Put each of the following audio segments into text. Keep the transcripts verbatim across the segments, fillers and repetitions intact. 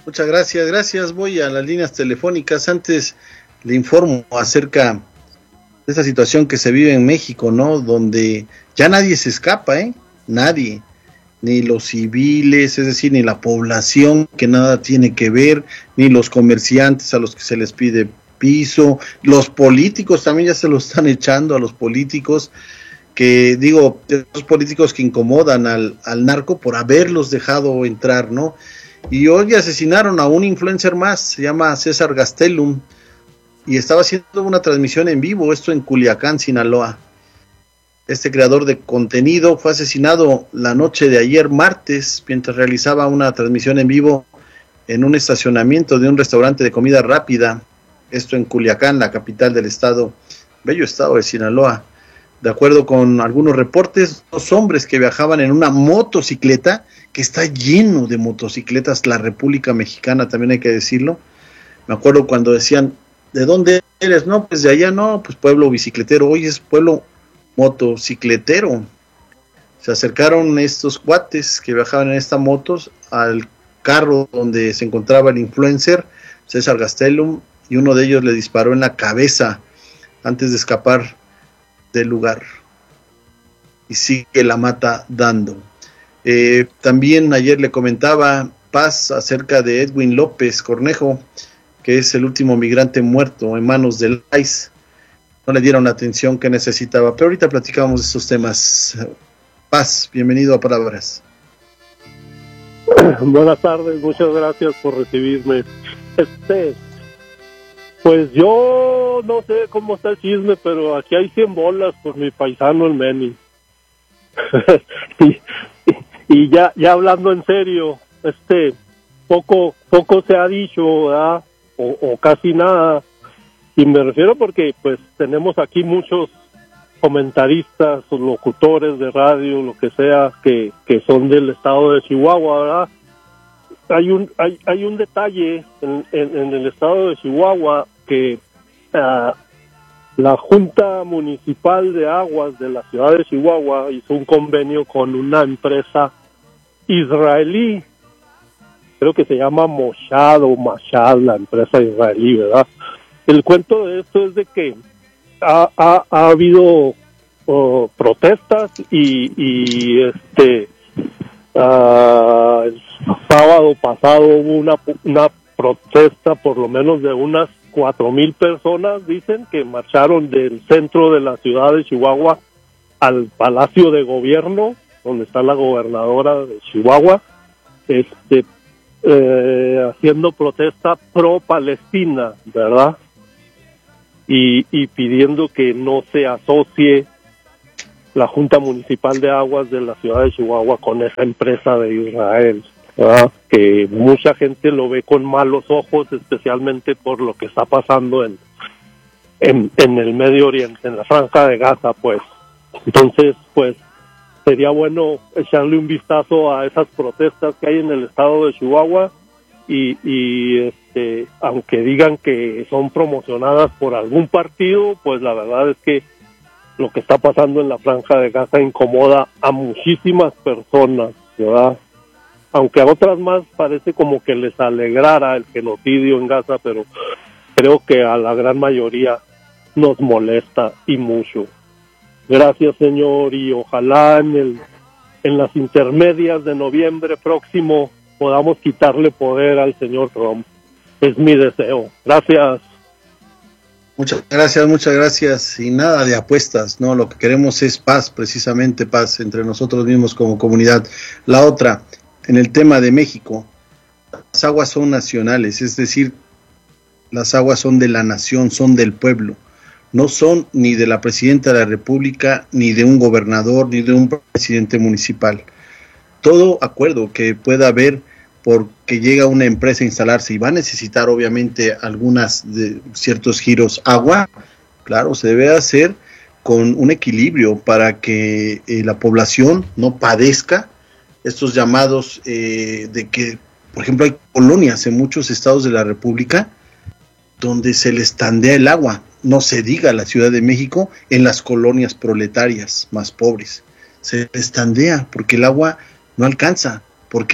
Muchas gracias, gracias. Voy a las líneas telefónicas. Antes le informo acerca de esta situación que se vive en México, ¿no? Donde ya nadie se escapa, ¿eh? Nadie. Ni los civiles, es decir, ni la población que nada tiene que ver, ni los comerciantes a los que se les pide piso, los políticos también ya se lo están echando a los políticos, que digo, los políticos que incomodan al, al narco por haberlos dejado entrar, ¿no? Y hoy asesinaron a un influencer más, se llama César Gastelum, y estaba haciendo una transmisión en vivo, esto en Culiacán, Sinaloa. Este creador de contenido fue asesinado la noche de ayer martes, mientras realizaba una transmisión en vivo en un estacionamiento de un restaurante de comida rápida, esto en Culiacán, la capital del estado, bello estado de Sinaloa. De acuerdo con algunos reportes, dos hombres que viajaban en una motocicleta, que está lleno de motocicletas, la República Mexicana, también hay que decirlo. Me acuerdo cuando decían, ¿de dónde eres? No, pues de allá no, pues pueblo bicicletero. Hoy es pueblo motocicletero. Se acercaron estos cuates que viajaban en estas motos al carro donde se encontraba el influencer César Gastelum, y uno de ellos le disparó en la cabeza antes de escapar del lugar, y sigue la mata dando. Eh, también ayer le comentaba Paz acerca de Edwin López Cornejo, que es el último migrante muerto en manos del I C E. No le dieron la atención que necesitaba, pero ahorita platicamos de estos temas. Paz, bienvenido a Palabras. Buenas tardes, muchas gracias por recibirme. Este, pues yo no sé cómo está el chisme, pero aquí hay cien bolas por mi paisano el Meni. y, y, y ya ya hablando en serio, este, poco poco se ha dicho, ¿verdad? O, o casi nada. Y me refiero porque pues tenemos aquí muchos comentaristas, locutores de radio, lo que sea, que, que son del estado de Chihuahua, ¿verdad? Hay un hay hay un detalle en, en, en el estado de Chihuahua que uh, la Junta Municipal de Aguas de la ciudad de Chihuahua hizo un convenio con una empresa israelí, creo que se llama Moshad o Mashad, la empresa israelí, ¿verdad? El cuento de esto es de que ha, ha, ha habido uh, protestas y, y este uh, el sábado pasado hubo una, una protesta por lo menos de unas cuatro mil personas, dicen, que marcharon del centro de la ciudad de Chihuahua al Palacio de Gobierno, donde está la gobernadora de Chihuahua, este eh, haciendo protesta pro Palestina, ¿verdad? Y, y pidiendo que no se asocie la Junta Municipal de Aguas de la ciudad de Chihuahua con esa empresa de Israel, ¿verdad? Que mucha gente lo ve con malos ojos, especialmente por lo que está pasando en, en, en el Medio Oriente, en la Franja de Gaza, pues. Entonces, pues, sería bueno echarle un vistazo a esas protestas que hay en el estado de Chihuahua y, y este, aunque digan que son promocionadas por algún partido, pues la verdad es que lo que está pasando en la Franja de Gaza incomoda a muchísimas personas, ¿verdad? Aunque a otras más parece como que les alegrara el genocidio en Gaza, pero creo que a la gran mayoría nos molesta y mucho. Gracias, señor, y ojalá en el en las intermedias de noviembre próximo podamos quitarle poder al señor Trump. Es mi deseo. Gracias. Muchas gracias, muchas gracias. Y nada de apuestas, ¿no? Lo que queremos es paz, precisamente paz entre nosotros mismos como comunidad. La otra, en el tema de México, las aguas son nacionales, es decir, las aguas son de la nación, son del pueblo. No son ni de la presidenta de la República, ni de un gobernador, ni de un presidente municipal. Todo acuerdo que pueda haber porque llega una empresa a instalarse y va a necesitar obviamente algunas de ciertos giros agua, claro, se debe hacer con un equilibrio para que eh, la población no padezca estos llamados eh, de que, por ejemplo, hay colonias en muchos estados de la República donde se les tandea el agua. No se diga la Ciudad de México, en las colonias proletarias más pobres. Se les tandea porque el agua no alcanza. ¿Por qué?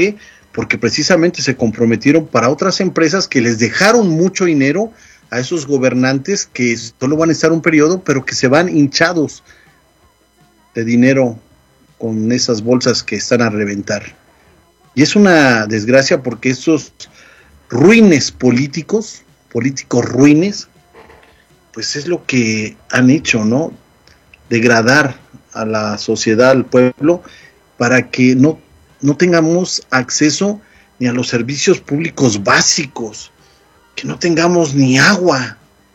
porque precisamente se comprometieron para otras empresas que les dejaron mucho dinero a esos gobernantes que solo van a estar un periodo, pero que se van hinchados de dinero con esas bolsas que están a reventar. Y es una desgracia porque estos ruines políticos, políticos ruines, pues es lo que han hecho, ¿no? Degradar a la sociedad, al pueblo, para que no, no tengamos acceso ni a los servicios públicos básicos, que no tengamos ni agua,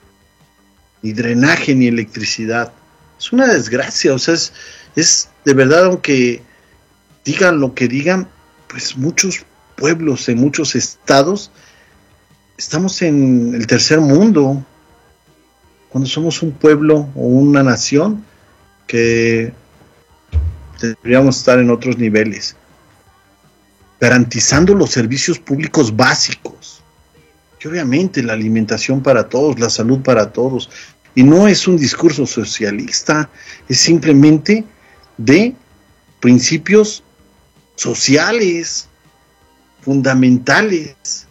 ni drenaje, ni electricidad. Es una desgracia, o sea, es, es de verdad, aunque digan lo que digan, pues muchos pueblos en muchos estados estamos en el tercer mundo, cuando somos un pueblo o una nación que deberíamos estar en otros niveles, garantizando los servicios públicos básicos, y obviamente la alimentación para todos, la salud para todos. Y no es un discurso socialista, es simplemente de principios sociales, fundamentales.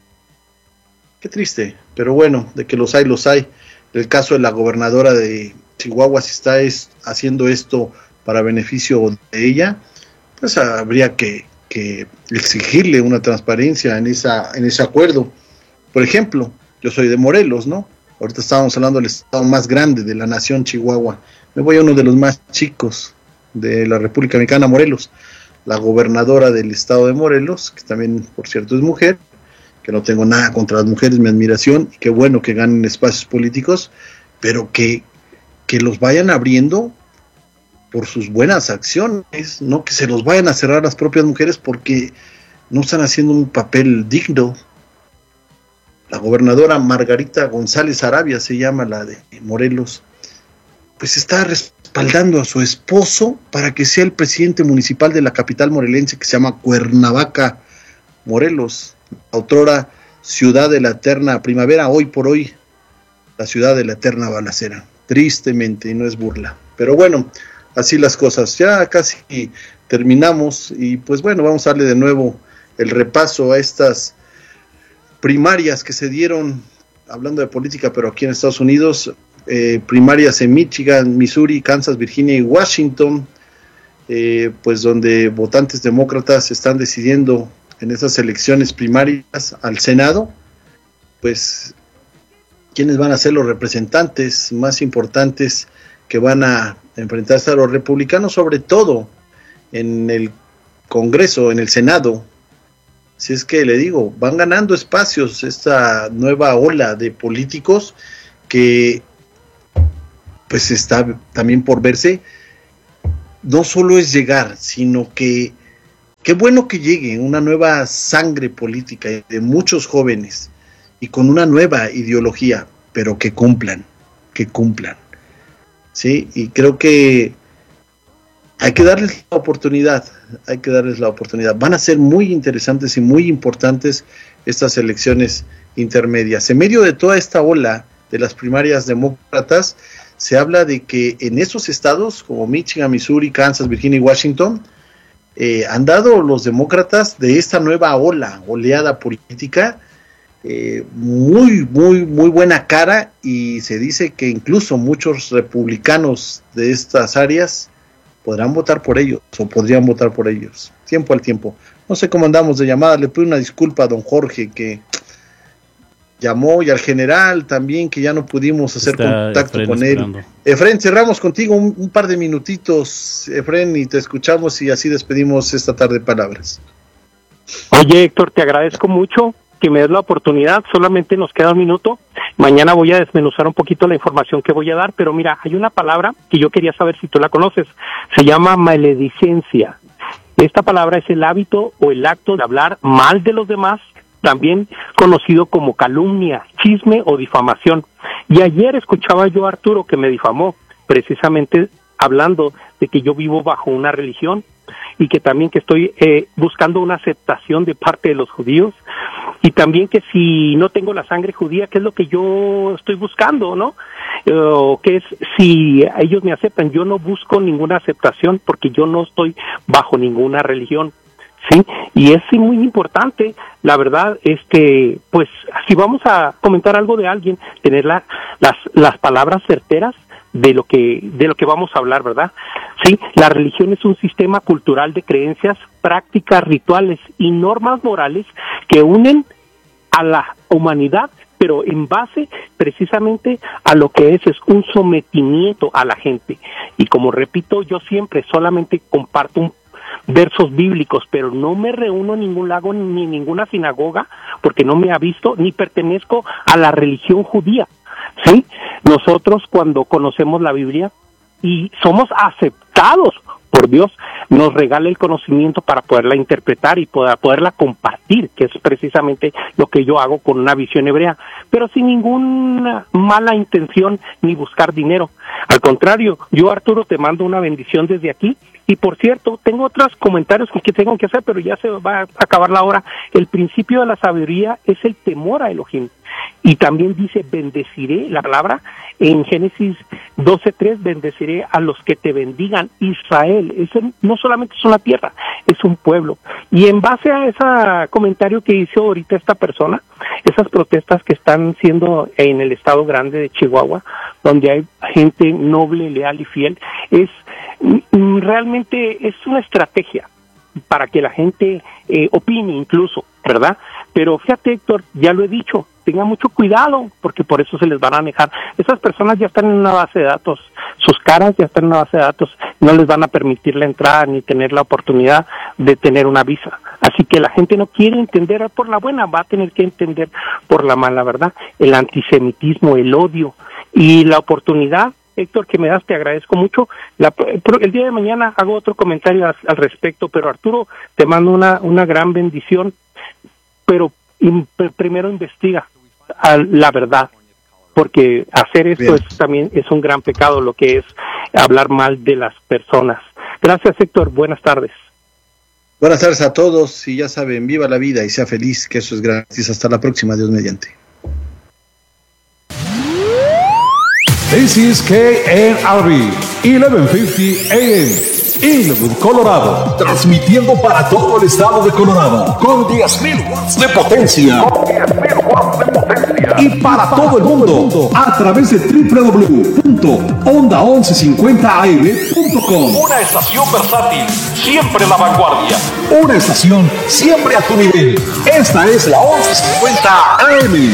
Qué triste, pero bueno, de que los hay, los hay. El caso de la gobernadora de Chihuahua, si está es, haciendo esto para beneficio de ella, pues habría que, que exigirle una transparencia en, esa, en ese acuerdo. Por ejemplo, yo soy de Morelos, ¿no? Ahorita estábamos hablando del estado más grande de la nación, Chihuahua. Me voy a uno de los más chicos de la República Mexicana, Morelos. La gobernadora del estado de Morelos, que también, por cierto, es mujer, que no tengo nada contra las mujeres, mi admiración, y qué bueno que ganen espacios políticos, pero que, que los vayan abriendo por sus buenas acciones, no que se los vayan a cerrar las propias mujeres porque no están haciendo un papel digno. La gobernadora Margarita González Arabia, se llama la de Morelos, pues está respaldando a su esposo para que sea el presidente municipal de la capital morelense, que se llama Cuernavaca, Morelos, autora ciudad de la eterna primavera, hoy por hoy la ciudad de la eterna balacera, tristemente, y no es burla, pero bueno, así las cosas. Ya casi terminamos y pues bueno, vamos a darle de nuevo el repaso a estas primarias que se dieron, hablando de política, pero aquí en Estados Unidos, eh, primarias en Michigan, Missouri, Kansas, Virginia y Washington, eh, pues donde votantes demócratas están decidiendo en esas elecciones primarias al Senado, pues quiénes van a ser los representantes más importantes que van a enfrentarse a los republicanos, sobre todo en el Congreso, en el Senado. Si es que le digo, van ganando espacios esta nueva ola de políticos que pues está también por verse. No solo es llegar, sino que qué bueno que llegue una nueva sangre política de muchos jóvenes y con una nueva ideología, pero que cumplan, que cumplan. Sí, y creo que hay que darles la oportunidad, hay que darles la oportunidad. Van a ser muy interesantes y muy importantes estas elecciones intermedias. En medio de toda esta ola de las primarias demócratas, se habla de que en estos estados como Michigan, Missouri, Kansas, Virginia y Washington, eh, han dado los demócratas de esta nueva ola, oleada política, eh, muy, muy, muy buena cara, y se dice que incluso muchos republicanos de estas áreas podrán votar por ellos, o podrían votar por ellos, tiempo al tiempo. No sé cómo andamos de llamada, le pido una disculpa a don Jorge, que llamó, y al general también, que ya no pudimos hacer Está contacto Efren con esperando. él. Efren, cerramos contigo un, un par de minutitos, Efren, y te escuchamos, y así despedimos esta tarde palabras. Oye, Héctor, te agradezco mucho que me des la oportunidad, solamente nos queda un minuto. Mañana voy a desmenuzar un poquito la información que voy a dar, pero mira, hay una palabra que yo quería saber si tú la conoces, se llama maledicencia. Esta palabra es el hábito o el acto de hablar mal de los demás, también conocido como calumnia, chisme o difamación. Y ayer escuchaba yo a Arturo que me difamó, precisamente hablando de que yo vivo bajo una religión y que también que estoy eh, buscando una aceptación de parte de los judíos, y también que si no tengo la sangre judía, ¿qué es lo que yo estoy buscando, no? O uh, que es si ellos me aceptan, yo no busco ninguna aceptación porque yo no estoy bajo ninguna religión, ¿sí? Y es sí, muy importante, la verdad, este, pues, si vamos a comentar algo de alguien, tener la, las, las palabras certeras de lo que, de lo que vamos a hablar, ¿verdad? Sí, la religión es un sistema cultural de creencias, prácticas, rituales y normas morales que unen a la humanidad, pero en base precisamente a lo que es, es un sometimiento a la gente. Y como repito, yo siempre solamente comparto un versos bíblicos, pero no me reúno en ningún lago ni en ninguna sinagoga, porque no me ha visto, ni pertenezco a la religión judía, ¿sí? Nosotros cuando conocemos la Biblia y somos aceptados por Dios, nos regala el conocimiento para poderla interpretar y poder, poderla compartir, que es precisamente lo que yo hago con una visión hebrea, pero sin ninguna mala intención ni buscar dinero. Al contrario, yo, Arturo, te mando una bendición desde aquí. Y por cierto, tengo otros comentarios que tengo que hacer, pero ya se va a acabar la hora. El principio de la sabiduría es el temor a Elohim. Y también dice, bendeciré, la palabra en Génesis doce tres, bendeciré a los que te bendigan. Israel, eso no solamente es una tierra, es un pueblo. Y en base a ese comentario que hizo ahorita esta persona, esas protestas que están siendo en el estado grande de Chihuahua, donde hay gente noble, leal y fiel, es realmente es una estrategia para que la gente eh, opine incluso, ¿verdad? Pero fíjate, Héctor, ya lo he dicho, tengan mucho cuidado, porque por eso se les van a manejar. Esas personas ya están en una base de datos, sus caras ya están en una base de datos, no les van a permitir la entrada ni tener la oportunidad de tener una visa. Así que la gente no quiere entender por la buena, va a tener que entender por la mala, ¿verdad? El antisemitismo, el odio y la oportunidad, Héctor, que me das, te agradezco mucho. La, el día de mañana hago otro comentario al, al respecto, pero Arturo, te mando una, una gran bendición, pero in, primero investiga a la verdad, porque hacer esto es, también es un gran pecado, lo que es hablar mal de las personas. Gracias, Héctor, buenas tardes. Buenas tardes a todos, y ya saben, viva la vida y sea feliz, que eso es gratis. Hasta la próxima, Dios mediante. This is K N R B, eleven fifty A M, Inwood, Colorado, transmitiendo para todo el estado de Colorado, con diez mil watts de potencia, con diez mil watts de potencia, y para todo el mundo, a través de doble u doble u doble u punto onda once cincuenta a m punto com. Una estación versátil, siempre la vanguardia. Una estación siempre a tu nivel. Esta es la once cincuenta A M.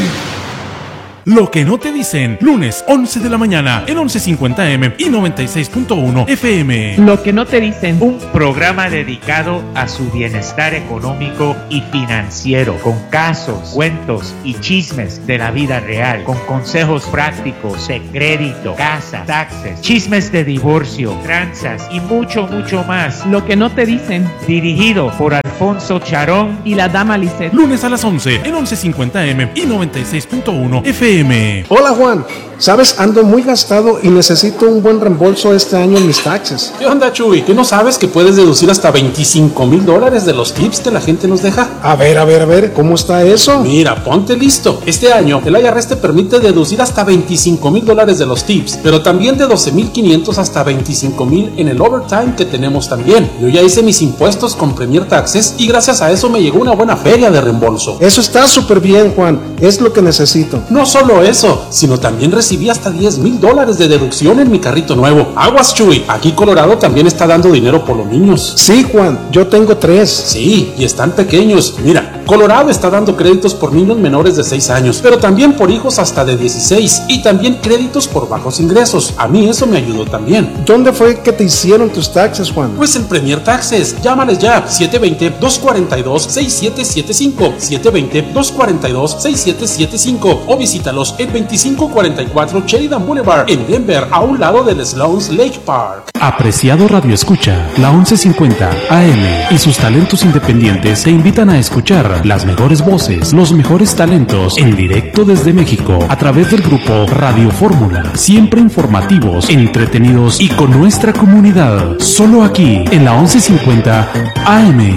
Lo que no te dicen, lunes once de la mañana en once cincuenta A M y noventa y seis punto uno F M. Lo que no te dicen, un programa dedicado a su bienestar económico y financiero, con casos, cuentos y chismes de la vida real, con consejos prácticos de crédito, casa, taxes, chismes de divorcio, tranzas y mucho, mucho más. Lo que no te dicen, dirigido por Alfonso Charón y la dama Lisset. Lunes a las once en once cincuenta A M y noventa y seis punto uno F M. Hola Juan, sabes, ando muy gastado y necesito un buen reembolso este año en mis taxes. ¿Qué onda, Chuy? ¿Tú no sabes que puedes deducir hasta veinticinco mil dólares de los tips que la gente nos deja? A ver, a ver, a ver, ¿cómo está eso? Mira, ponte listo. Este año el I R S te permite deducir hasta veinticinco mil dólares de los tips, pero también de doce mil quinientos hasta veinticinco mil en el overtime que tenemos también. Yo ya hice mis impuestos con Premier Taxes y gracias a eso me llegó una buena feria de reembolso. Eso está súper bien, Juan, es lo que necesito. No solo eso, sino también recibí hasta diez mil dólares de deducción en mi carrito nuevo. Aguas, Chuy, aquí Colorado también está dando dinero por los niños. Sí, Juan, yo tengo tres. Sí, y están pequeños. Mira, Colorado está dando créditos por niños menores de seis años, pero también por hijos hasta de dieciséis, y también créditos por bajos ingresos. A mí eso me ayudó también. ¿Dónde fue que te hicieron tus taxes, Juan? Pues en Premier Taxes. Llámales ya, siete dos cero, dos cuatro dos, seis siete siete cinco, siete dos cero, dos cuatro dos, seis siete siete cinco, o visítalos en veinticinco cuarenta y cuatro Sheridan Boulevard en Denver, a un lado del Sloan's Lake Park. Apreciado Radio Escucha, la once cincuenta A M y sus talentos independientes te invitan a escuchar las mejores voces, los mejores talentos en directo desde México a través del grupo Radio Fórmula, siempre informativos, entretenidos y con nuestra comunidad, solo aquí en la once cincuenta A M.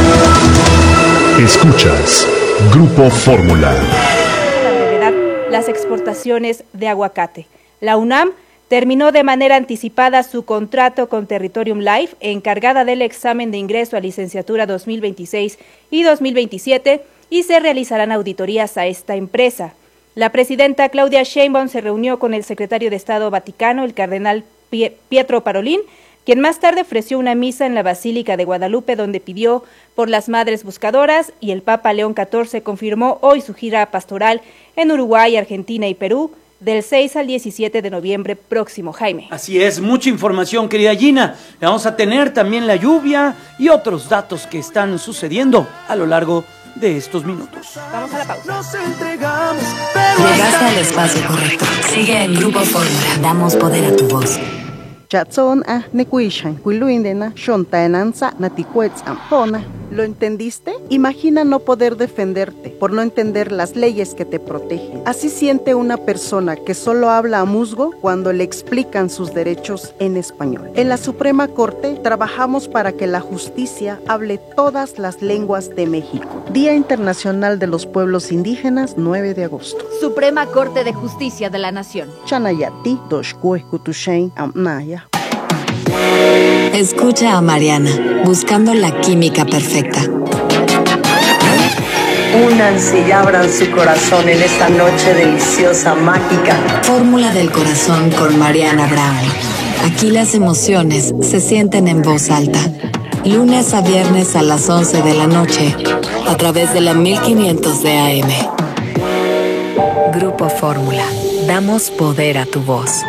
Escuchas Grupo Fórmula. Las exportaciones de aguacate. La UNAM terminó de manera anticipada su contrato con Territorium Life, encargada del examen de ingreso a licenciatura dos mil veintiséis y dos mil veintisiete, y se realizarán auditorías a esta empresa. La presidenta Claudia Sheinbaum se reunió con el secretario de Estado Vaticano, el cardenal Pietro Parolin, quien más tarde ofreció una misa en la Basílica de Guadalupe, donde pidió por las madres buscadoras, y el Papa León catorce confirmó hoy su gira pastoral en Uruguay, Argentina y Perú, del seis al diecisiete de noviembre próximo, Jaime. Así es, mucha información, querida Gina. Vamos a tener también la lluvia y otros datos que están sucediendo a lo largo de estos minutos. Vamos a la pausa. Llegaste al espacio correcto. Sigue en Grupo Fórmula. Damos poder a tu voz. Chatson a nekuishan kuiluindena shontaenanza naticuetzam. ¿Lo entendiste? Imagina no poder defenderte por no entender las leyes que te protegen. Así siente una persona que solo habla a musgo cuando le explican sus derechos en español. En la Suprema Corte trabajamos para que la justicia hable todas las lenguas de México. Día Internacional de los Pueblos Indígenas, nueve de agosto. Suprema Corte de Justicia de la Nación. Chanayati, Doshkue Kutushain, Amnaya. Escucha a Mariana, buscando la química perfecta. Únanse y abran su corazón en esta noche deliciosa, mágica. Fórmula del corazón con Mariana Brown. Aquí las emociones se sienten en voz alta. Lunes a viernes a las once de la noche, a través de la mil quinientos de A M. Grupo Fórmula. Damos poder a tu voz.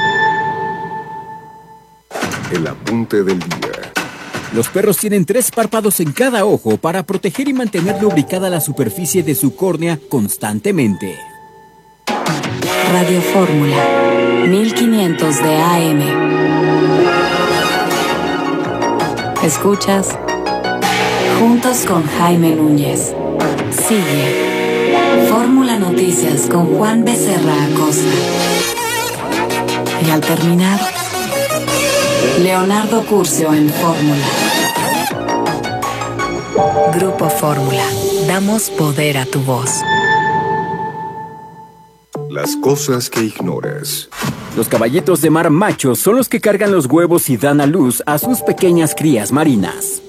El apunte del día. Los perros tienen tres párpados en cada ojo para proteger y mantener lubricada la superficie de su córnea constantemente. Radio Fórmula, mil quinientos de A M. Escuchas Juntos con Jaime Núñez. Sigue Fórmula Noticias con Juan Becerra Acosta. Y al terminar, Leonardo Curcio en Fórmula. Grupo Fórmula. Damos poder a tu voz. Las cosas que ignoras. Los caballitos de mar machos son los que cargan los huevos y dan a luz a sus pequeñas crías marinas.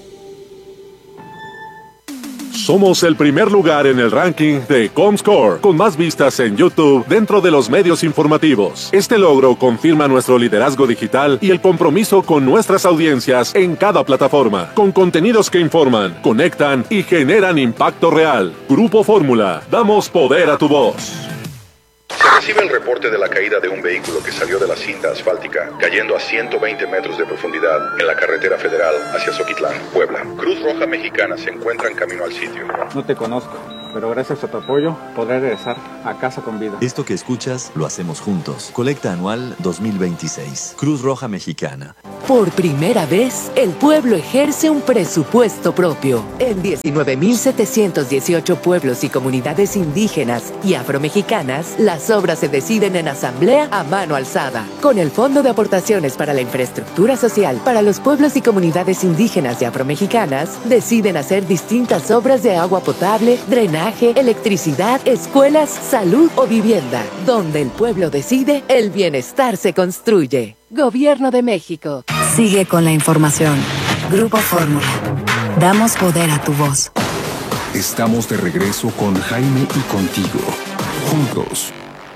Somos el primer lugar en el ranking de Comscore, con más vistas en YouTube dentro de los medios informativos. Este logro confirma nuestro liderazgo digital y el compromiso con nuestras audiencias en cada plataforma, con contenidos que informan, conectan y generan impacto real. Grupo Fórmula, damos poder a tu voz. Se recibe el reporte de la caída de un vehículo que salió de la cinta asfáltica, cayendo a ciento veinte metros de profundidad en la carretera federal hacia Zoquitlán, Puebla. Cruz Roja Mexicana se encuentra en camino al sitio. No te conozco, pero gracias a tu apoyo podré regresar a casa con vida. Esto que escuchas lo hacemos juntos. Colecta anual dos mil veintiséis. Cruz Roja Mexicana. Por primera vez, el pueblo ejerce un presupuesto propio. En diecinueve mil setecientos dieciocho pueblos y comunidades indígenas y afromexicanas, las obras se deciden en asamblea a mano alzada. Con el Fondo de Aportaciones para la Infraestructura Social para los pueblos y comunidades indígenas y afromexicanas, deciden hacer distintas obras de agua potable, drenaje, electricidad, escuelas, salud o vivienda. Donde el pueblo decide, el bienestar se construye. Gobierno de México. Sigue con la información. Grupo Fórmula. Damos poder a tu voz. Estamos de regreso con Jaime y contigo. Juntos.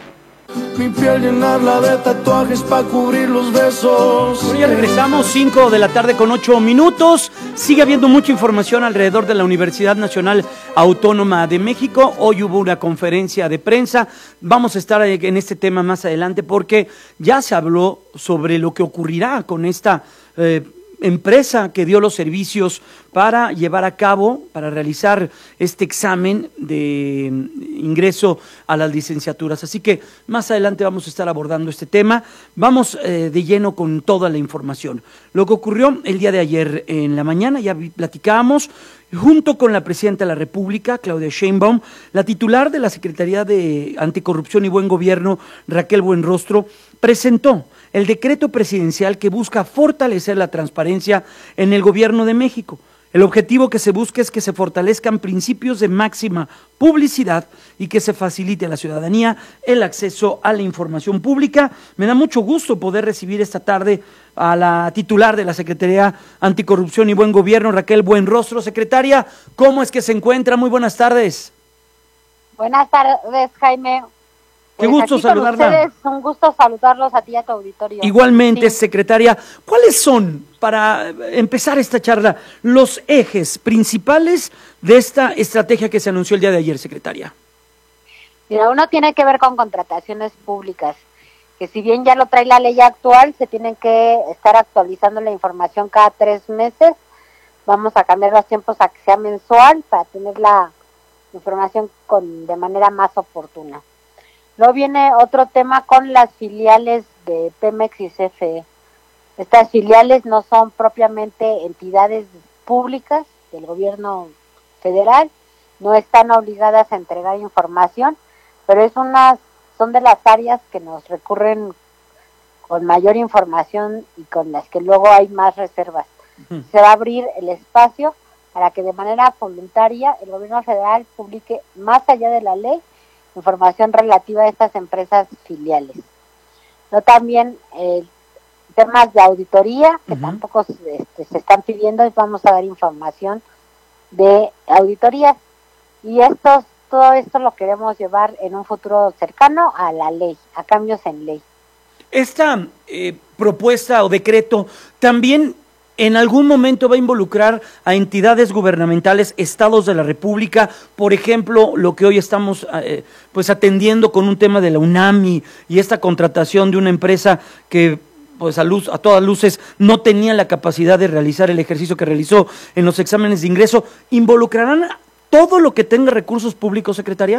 Mi piel llenarla de tatuajes para cubrir los besos. Bueno, ya regresamos, cinco de la tarde con ocho minutos. Sigue habiendo mucha información alrededor de la Universidad Nacional Autónoma de México. Hoy hubo una conferencia de prensa. Vamos a estar en este tema más adelante porque ya se habló sobre lo que ocurrirá con esta eh, empresa que dio los servicios para llevar a cabo, para realizar este examen de ingreso a las licenciaturas. Así que más adelante vamos a estar abordando este tema. Vamos eh, de lleno con toda la información. Lo que ocurrió el día de ayer en la mañana, ya platicábamos, junto con la Presidenta de la República, Claudia Sheinbaum, la titular de la Secretaría de Anticorrupción y Buen Gobierno, Raquel Buenrostro, presentó el decreto presidencial que busca fortalecer la transparencia en el gobierno de México. El objetivo que se busca es que se fortalezcan principios de máxima publicidad y que se facilite a la ciudadanía el acceso a la información pública. Me da mucho gusto poder recibir esta tarde a la titular de la Secretaría Anticorrupción y Buen Gobierno, Raquel Buenrostro. Secretaria, ¿cómo es que se encuentra? Muy buenas tardes. Buenas tardes, Jaime. Qué Pues gusto aquí saludarla. Con ustedes, un gusto saludarlos a ti y a tu auditorio. Igualmente, Sí. secretaria, ¿cuáles son, para empezar esta charla, los ejes principales de esta estrategia que se anunció el día de ayer, secretaria? Mira, uno tiene que ver con contrataciones públicas, que si bien ya lo trae la ley actual, se tienen que estar actualizando la información cada tres meses. Vamos a cambiar los tiempos a que sea mensual para tener la información con de manera más oportuna. Luego viene otro tema con las filiales de Pemex y C F E. Estas filiales no son propiamente entidades públicas del gobierno federal, no están obligadas a entregar información, pero es una, son de las áreas que nos recurren con mayor información y con las que luego hay más reservas. Uh-huh. Se va a abrir el espacio para que de manera voluntaria el gobierno federal publique, más allá de la ley, información relativa a estas empresas filiales. No también eh, temas de auditoría que uh-huh. tampoco este, se están pidiendo, y vamos a dar información de auditorías, y estos, todo esto lo queremos llevar en un futuro cercano a la ley, a cambios en ley. Esta eh, propuesta o decreto también en algún momento va a involucrar a entidades gubernamentales, estados de la República, por ejemplo, lo que hoy estamos eh, pues atendiendo con un tema de la UNAMI y esta contratación de una empresa que pues a luz, a todas luces no tenía la capacidad de realizar el ejercicio que realizó en los exámenes de ingreso. ¿Involucrarán todo lo que tenga recursos públicos, secretaria?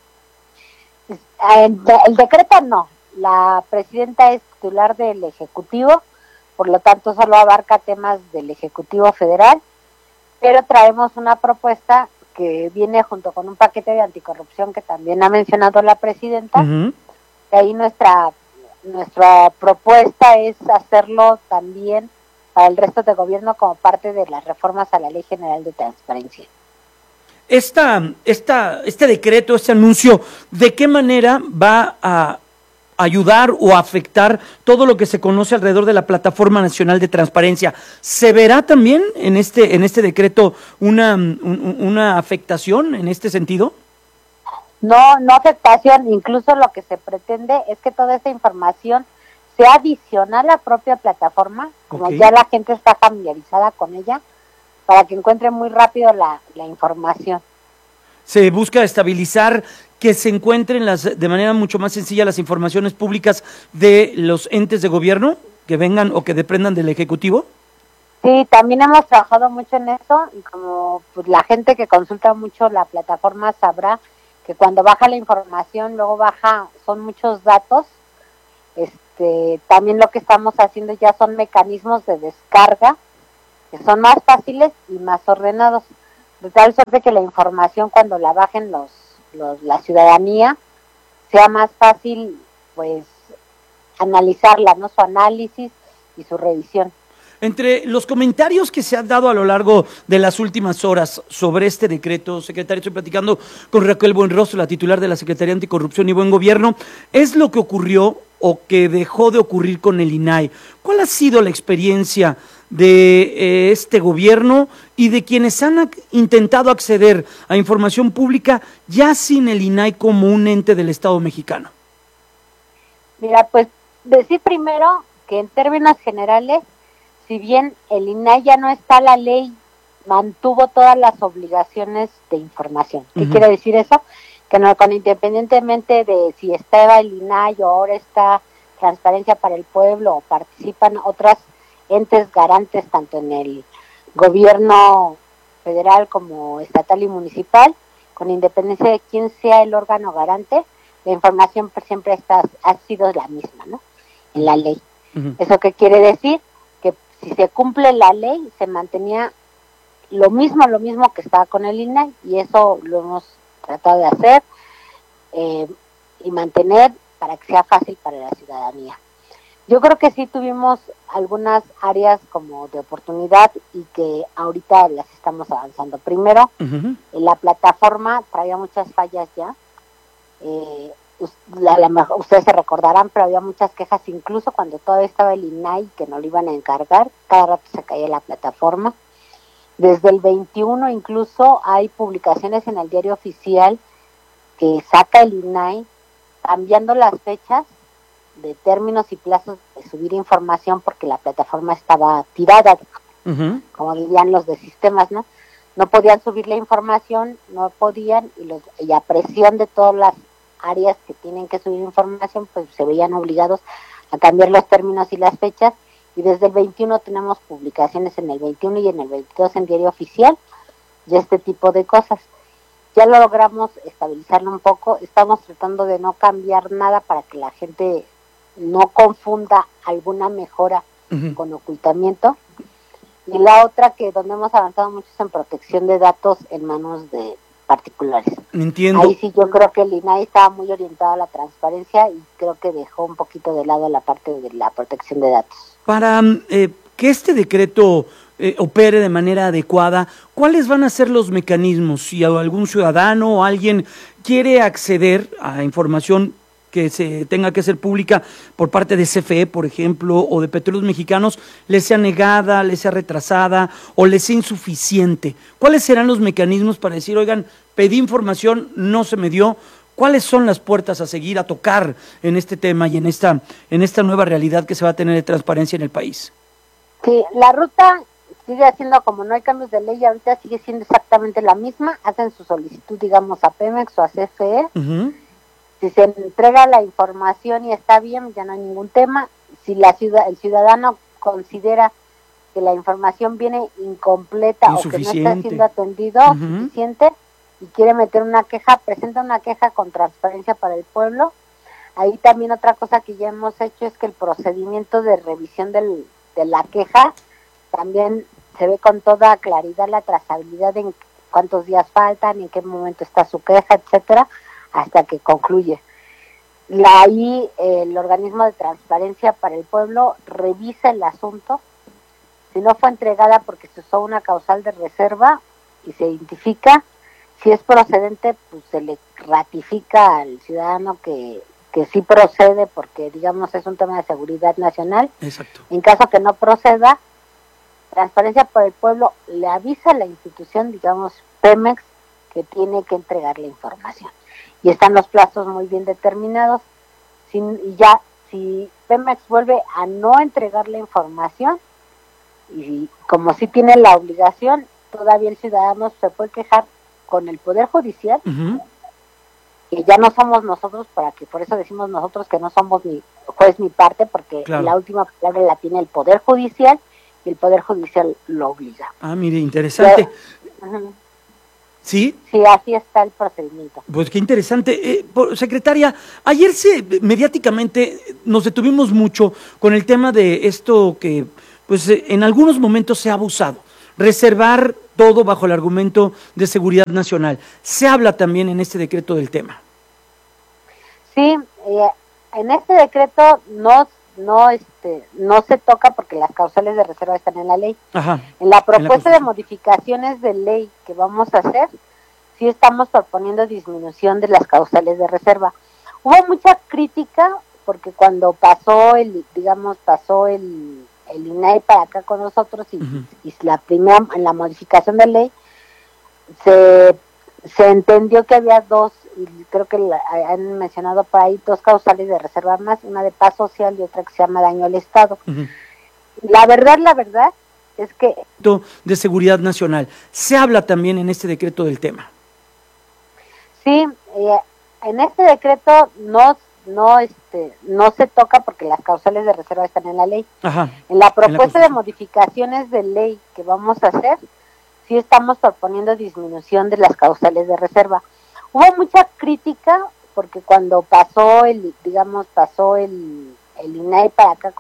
El, de, el decreto no, la presidenta es titular del Ejecutivo, por lo tanto solo abarca temas del Ejecutivo Federal, pero traemos una propuesta que viene junto con un paquete de anticorrupción que también ha mencionado la presidenta. Uh-huh. Y ahí nuestra nuestra propuesta es hacerlo también para el resto del gobierno como parte de las reformas a la Ley General de Transparencia. Esta, esta, este decreto, este anuncio, ¿de qué manera va a ayudar o afectar todo lo que se conoce alrededor de la Plataforma Nacional de Transparencia? ¿Se verá también en este en este decreto una, un, una afectación en este sentido? No, no afectación, incluso lo que se pretende es que toda esta información sea adicional a la propia plataforma, como okay. ya la gente está familiarizada con ella, para que encuentre muy rápido la, la información. Se busca estabilizar que se encuentren las, de manera mucho más sencilla las informaciones públicas de los entes de gobierno que vengan o que dependan del Ejecutivo. Sí, también hemos trabajado mucho en eso, y como pues, la gente que consulta mucho la plataforma sabrá que cuando baja la información, luego baja, son muchos datos. Este, también lo que estamos haciendo ya son mecanismos de descarga que son más fáciles y más ordenados, de tal suerte que la información cuando la bajen los, los la ciudadanía sea más fácil pues analizarla, ¿no? Su análisis y su revisión. Entre los comentarios que se han dado a lo largo de las últimas horas sobre este decreto, secretario, estoy platicando con Raquel Buenrostro, la titular de la Secretaría Anticorrupción y Buen Gobierno, es lo que ocurrió o que dejó de ocurrir con el I N A I. ¿Cuál ha sido la experiencia de eh, este gobierno y de quienes han intentado acceder a información pública ya sin el I N A I como un ente del Estado mexicano? Mira, pues decir primero que en términos generales, si bien el I N A I ya no está, la ley mantuvo todas las obligaciones de información. ¿Qué uh-huh. quiere decir eso? Que no, con independientemente de si estaba el I N A I o ahora está Transparencia para el Pueblo o participan otras entes garantes tanto en el gobierno federal como estatal y municipal, con independencia de quién sea el órgano garante, la información pues siempre está, ha sido la misma, ¿no? En la ley. Uh-huh. ¿Eso qué quiere decir? Que si se cumple la ley, se mantenía lo mismo, lo mismo que estaba con el I N A I, y eso lo hemos tratado de hacer eh, y mantener para que sea fácil para la ciudadanía. Yo creo que sí tuvimos algunas áreas como de oportunidad y que ahorita las estamos avanzando. Primero, Uh-huh. la plataforma traía muchas fallas ya. Eh, la, la mejor, ustedes se recordarán, pero había muchas quejas, incluso cuando todavía estaba el I N A I, que no lo iban a encargar, cada rato se caía la plataforma. Desde el veintiuno incluso hay publicaciones en el diario oficial que saca el I N A I cambiando las fechas de términos y plazos de subir información porque la plataforma estaba tirada, Uh-huh. como dirían los de sistemas, ¿no? No podían subir la información, no podían, y, los, y a presión de todas las áreas que tienen que subir información, pues se veían obligados a cambiar los términos y las fechas, y desde el veintiuno tenemos publicaciones en el veintiuno y en el veintidós en diario oficial de este tipo de cosas. Ya lo logramos estabilizarlo un poco, estamos tratando de no cambiar nada para que la gente no confunda alguna mejora Uh-huh. con ocultamiento. Y la otra que donde hemos avanzado mucho es en protección de datos en manos de particulares. Entiendo. Ahí sí yo creo que el I N A I estaba muy orientado a la transparencia y creo que dejó un poquito de lado la parte de la protección de datos. Para eh, que este decreto eh, opere de manera adecuada, ¿cuáles van a ser los mecanismos? Si algún ciudadano o alguien quiere acceder a información que se tenga que ser pública por parte de C F E, por ejemplo, o de Petróleos Mexicanos, le sea negada, le sea retrasada o le sea insuficiente. ¿Cuáles serán los mecanismos para decir, oigan, pedí información, no se me dio? ¿Cuáles son las puertas a seguir, a tocar en este tema y en esta, en esta nueva realidad que se va a tener de transparencia en el país? Sí, la ruta sigue siendo, como no hay cambios de ley, ahorita sigue siendo exactamente la misma. Hacen su solicitud, digamos, a Pemex o a C F E. Uh-huh. Si se entrega la información y está bien, ya no hay ningún tema. Si la ciudad, el ciudadano considera que la información viene incompleta o que no está siendo atendido, Uh-huh. suficiente, y quiere meter una queja, presenta una queja con transparencia para el pueblo. Ahí también otra cosa que ya hemos hecho es que el procedimiento de revisión del, de la queja también se ve con toda claridad la trazabilidad en cuántos días faltan, en qué momento está su queja, etcétera, hasta que concluye. La, ahí eh, el organismo de transparencia para el pueblo revisa el asunto. Si no fue entregada porque se usó una causal de reserva y se identifica, si es procedente, pues se le ratifica al ciudadano que, que sí procede porque, digamos, es un tema de seguridad nacional. Exacto. En caso que no proceda, Transparencia por el Pueblo le avisa a la institución, digamos, Pemex, que tiene que entregar la información. Y están los plazos muy bien determinados. Sin, y ya, si Pemex vuelve a no entregar la información, y como sí tiene la obligación, todavía el ciudadano se puede quejar con el Poder Judicial, Uh-huh. que ya no somos nosotros, para que por eso decimos nosotros que no somos ni juez ni parte, porque Claro. la última palabra la tiene el Poder Judicial, y el Poder Judicial lo obliga. Ah, mire, interesante. Ya, uh-huh. ¿Sí? Sí, así está el procedimiento. Pues qué interesante. Eh, por, secretaria, ayer se mediáticamente nos detuvimos mucho con el tema de esto que pues eh, en algunos momentos se ha abusado. Reservar todo bajo el argumento de seguridad nacional. Se habla también en este decreto del tema. Sí, eh, en este decreto no no este no se toca porque las causales de reserva están en la ley. Ajá. En la En propuesta la de modificaciones de ley que vamos a hacer, sí estamos proponiendo disminución de las causales de reserva. Hubo mucha crítica porque cuando pasó el, digamos, pasó el, el I N A I para acá con nosotros y, Uh-huh. y la primera, en la modificación de ley, se, se entendió que había dos, y creo que la, han mencionado por ahí, dos causales de reserva más, una de paz social y otra que se llama daño al Estado. Uh-huh. La verdad, la verdad, es que de seguridad nacional. Se habla también en este decreto del tema. sí, eh, en este decreto no no este no se toca porque las causales de reserva están en la ley. Ajá. En la En propuesta la de modificaciones de ley que vamos a hacer, sí estamos proponiendo disminución de las causales de reserva. Hubo mucha crítica porque cuando pasó el, digamos, pasó el, el I N A I para acá